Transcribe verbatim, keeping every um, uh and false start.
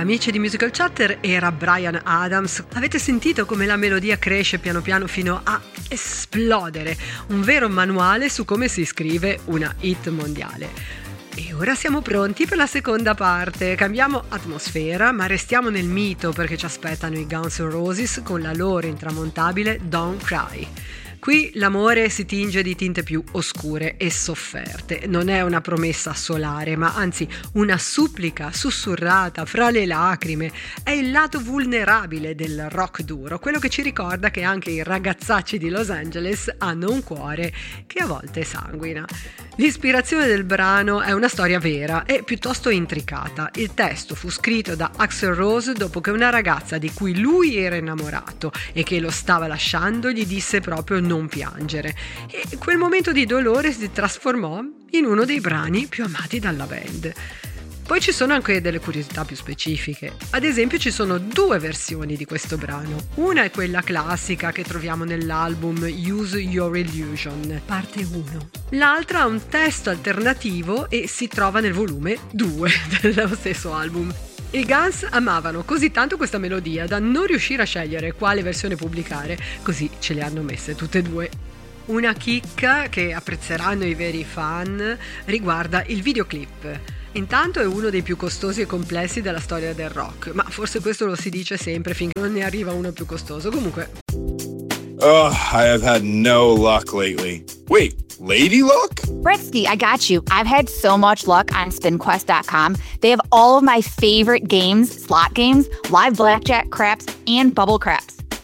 amici di Musical Chatter, era Bryan Adams. Avete sentito come la melodia cresce piano piano fino a esplodere? Un vero manuale su come si scrive una hit mondiale. E ora siamo pronti per la seconda parte. Cambiamo atmosfera, ma restiamo nel mito perché ci aspettano i Guns N' Roses con la loro intramontabile Don't Cry. Qui l'amore si tinge di tinte più oscure e sofferte. Non è una promessa solare, ma anzi una supplica sussurrata fra le lacrime. È il lato vulnerabile del rock duro, quello che ci ricorda che anche i ragazzacci di Los Angeles hanno un cuore che a volte sanguina. L'ispirazione del brano è una storia vera e piuttosto intricata. Il testo fu scritto da Axl Rose dopo che una ragazza di cui lui era innamorato e che lo stava lasciando gli disse proprio non piangere, e quel momento di dolore si trasformò in uno dei brani più amati dalla band. Poi ci sono anche delle curiosità più specifiche. Ad esempio ci sono due versioni di questo brano. Una è quella classica che troviamo nell'album Use Your Illusion, parte uno. L'altra ha un testo alternativo e si trova nel volume due dello stesso album. I Guns amavano così tanto questa melodia da non riuscire a scegliere quale versione pubblicare, così ce le hanno messe tutte e due. Una chicca che apprezzeranno i veri fan riguarda il videoclip. Intanto è uno dei più costosi e complessi della storia del rock, ma forse questo lo si dice sempre finché non ne arriva uno più costoso. Comunque... Oh, I have had no luck lately. Wait, lady luck? Britsky, I got you. I've had so much luck on spin quest dot com. They have all of my favorite games, slot games, live blackjack, craps, and bubble craps.